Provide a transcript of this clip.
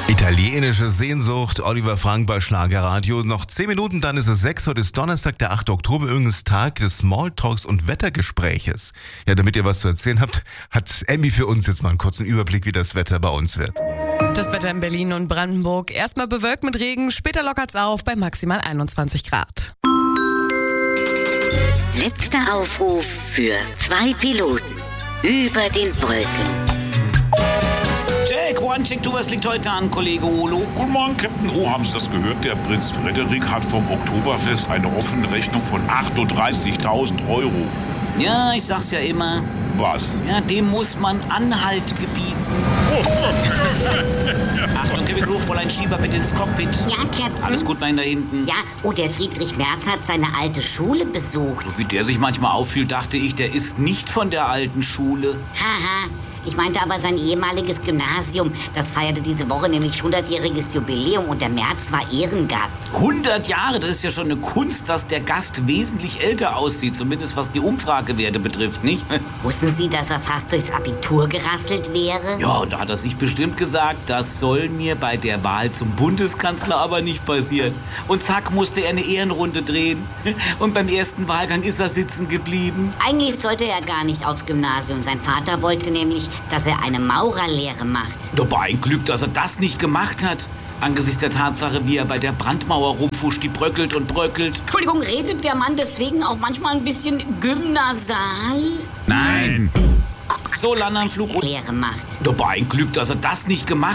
Italienische Sehnsucht, Oliver Frank bei Schlagerradio. Noch 10 Minuten, dann ist es 6. Heute ist Donnerstag, der 8. Oktober, übrigens Tag des Smalltalks und Wettergespräches. Ja, damit ihr was zu erzählen habt, hat Emmy für uns jetzt mal einen kurzen Überblick, wie das Wetter bei uns wird. Das Wetter in Berlin und Brandenburg. Erstmal bewölkt mit Regen, später lockert's auf bei maximal 21 Grad. Letzter Aufruf für 2 Piloten über den Wolken. Jack, One Check, was liegt heute an, Kollege Olo? Guten Morgen, Captain. Oh, haben Sie das gehört? Der Prinz Frederik hat vom Oktoberfest eine offene Rechnung von 38.000 Euro. Ja, ich sag's ja immer. Was? Ja, dem muss man Anhalt gebieten. Achtung, Kevin Groove, Fräulein Schieber, bitte ins Cockpit. Ja, Captain. Alles gut, nein, da hinten. Ja, der Friedrich Merz hat seine alte Schule besucht. So wie der sich manchmal auffühlt, dachte ich, der ist nicht von der alten Schule. Haha, ich meinte aber sein ehemaliges Gymnasium. Das feierte diese Woche nämlich 100-jähriges Jubiläum und der Merz war Ehrengast. 100 Jahre, das ist ja schon eine Kunst, dass der Gast wesentlich älter aussieht. Zumindest was die Umfragewerte betrifft, nicht? Wussten Sie, dass er fast durchs Abitur gerasselt wäre? Ja, und da hat er sich bestimmt gesagt, das soll mir bei der Wahl zum Bundeskanzler aber nicht passieren. Und zack, musste er eine Ehrenrunde drehen. Und beim ersten Wahlgang ist er sitzen geblieben. Eigentlich sollte er gar nicht aufs Gymnasium. Sein Vater wollte nämlich, dass er eine Maurerlehre macht. Doch ein Glück, dass er das nicht gemacht hat. Angesichts der Tatsache, wie er bei der Brandmauer rumfuscht, die bröckelt und bröckelt. Entschuldigung, redet der Mann deswegen auch manchmal ein bisschen gymnasal? Nein. So, Landanflug. Lehre macht. Doch ein Glück, dass er das nicht gemacht hat.